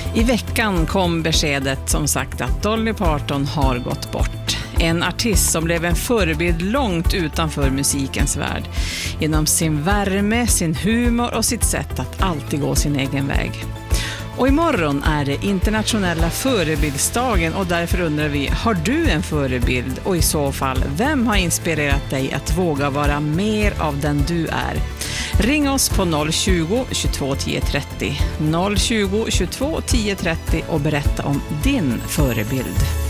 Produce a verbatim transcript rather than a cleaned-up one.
I veckan kom beskedet som sagt att Dolly Parton har gått bort. En artist som blev en förebild långt utanför musikens värld. Genom sin värme, sin humor och sitt sätt att alltid gå sin egen väg. Och imorgon är det internationella förebildsdagen och därför undrar vi, har du en förebild? Och i så fall, vem har inspirerat dig att våga vara mer av den du är? Ring oss på noll tjugo, tjugotvå tio trettio, noll tjugo, tjugotvå tio trettio och berätta om din förebild.